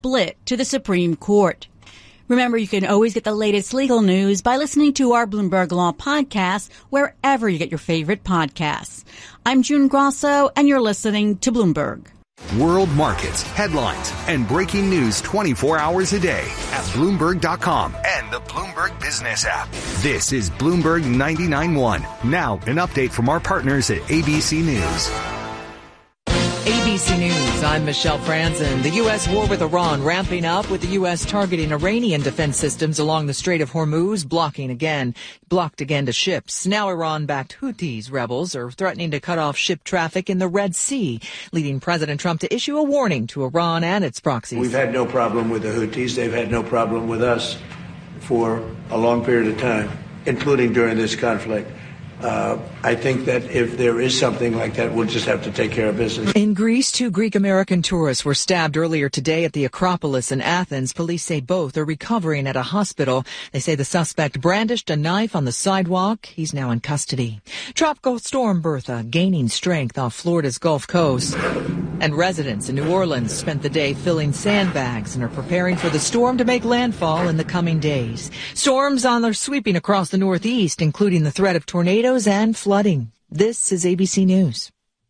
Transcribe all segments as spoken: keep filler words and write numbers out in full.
split to the Supreme Court. Remember, you can always get the latest legal news by listening to our Bloomberg Law podcast wherever you get your favorite podcasts. I'm June Grosso, and you're listening to Bloomberg. World markets, headlines, and breaking news twenty-four hours a day at Bloomberg dot com and the Bloomberg Business app. This is Bloomberg ninety-nine point one. Now, an update from our partners at A B C News. A B C News, I'm Michelle Franzen. The U S war with Iran ramping up, with the U S targeting Iranian defense systems along the Strait of Hormuz, blocking again, blocked again to ships. Now Iran-backed Houthis rebels are threatening to cut off ship traffic in the Red Sea, leading President Trump to issue a warning to Iran and its proxies. We've had no problem with the Houthis. They've had no problem with us for a long period of time, including during this conflict. Uh, I think that if there is something like that, we'll just have to take care of business. In Greece, two Greek-American tourists were stabbed earlier today at the Acropolis in Athens. Police say both are recovering at a hospital. They say the suspect brandished a knife on the sidewalk. He's now in custody. Tropical storm Bertha gaining strength off Florida's Gulf Coast. And residents in New Orleans spent the day filling sandbags and are preparing for the storm to make landfall in the coming days. Storms on are sweeping across the Northeast, including the threat of tornadoes and flooding. This is A B C News.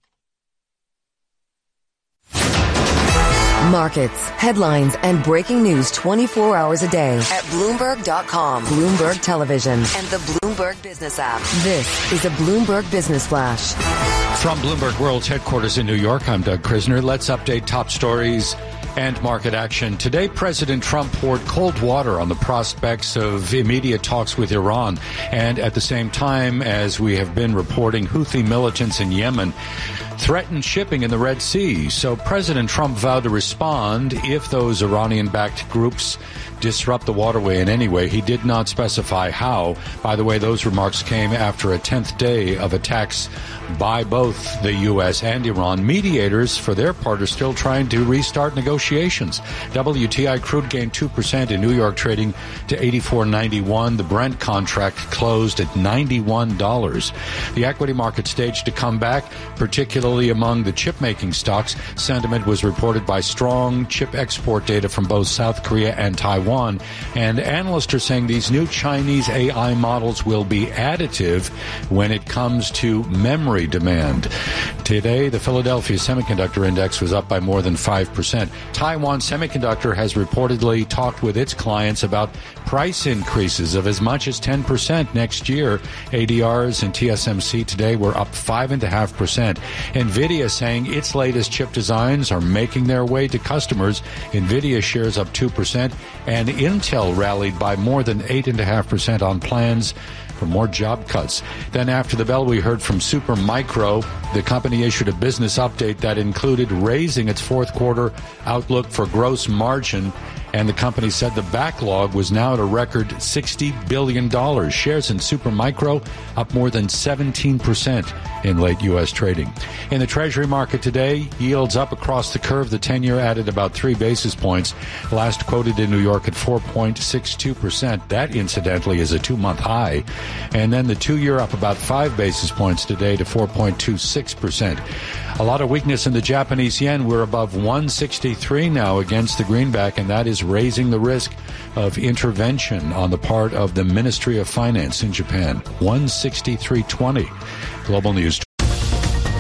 Markets, headlines, and breaking news twenty-four hours a day at Bloomberg dot com, Bloomberg Television, and the Bloomberg Business app. This is a Bloomberg Business Flash. From Bloomberg World's headquarters in New York, I'm Doug Krisner. Let's update top stories and market action. Today, President Trump poured cold water on the prospects of immediate talks with Iran. And at the same time, as we have been reporting, Houthi militants in Yemen threatened shipping in the Red Sea. So President Trump vowed to respond if those Iranian-backed groups disrupt the waterway in any way. He did not specify how. By the way, those remarks came after a tenth day of attacks by both the U S and Iran. Mediators, for their part, are still trying to restart negotiations. W T I crude gained two percent in New York, trading to eighty-four ninety-one. The Brent contract closed at ninety-one dollars. The equity market staged a comeback, particularly among the chip-making stocks. Sentiment was reported by strong chip export data from both South Korea and Taiwan. And analysts are saying these new Chinese A I models will be additive when it comes to memory demand. Today, the Philadelphia Semiconductor Index was up by more than five percent. Taiwan Semiconductor has reportedly talked with its clients about price increases of as much as ten percent next year. A D Rs and T S M C today were up five point five percent. NVIDIA saying its latest chip designs are making their way to customers. NVIDIA shares up two percent, and Intel rallied by more than eight point five percent on plans for more job cuts. Then after the bell, we heard from Supermicro. The company issued a business update that included raising its fourth quarter outlook for gross margin, and the company said the backlog was now at a record sixty billion dollars. Shares in Supermicro up more than seventeen percent in late U S trading. In the Treasury market today, yields up across the curve. The ten-year added about three basis points. Last quoted in New York at four point six two percent. That, incidentally, is a two-month high. And then the two-year up about five basis points today to four point two six percent. A lot of weakness in the Japanese yen. We're above one sixty-three now against the greenback, and that is raising the risk of intervention on the part of the Ministry of Finance in Japan. one sixty-three twenty. Global News.